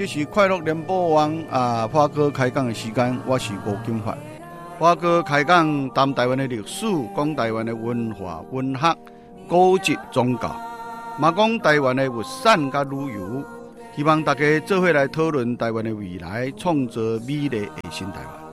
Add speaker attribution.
Speaker 1: 这是快乐联播网花哥开讲的时间，我是吴金发。花哥开讲谈台湾的历史，讲台湾的文化、文学、古籍、宗教，嘛讲台湾的物产甲旅游。希望大家做伙来讨论台湾的未来，创造美丽的新台湾。